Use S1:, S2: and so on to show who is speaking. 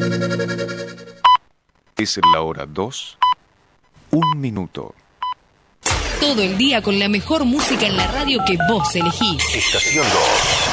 S1: Es la hora 2, 1 minuto.
S2: Todo el día con la mejor música en la radio que vos elegís.
S3: Estación 2.